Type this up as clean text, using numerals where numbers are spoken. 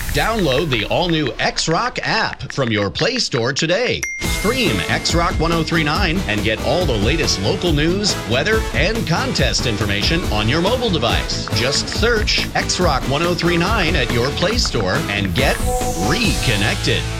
Download the all-new X-Rock app from your Play Store today. Stream X-Rock 1039 and get all the latest local news, weather, and contest information on your mobile device. Just search X-Rock 1039 at your Play Store and get reconnected.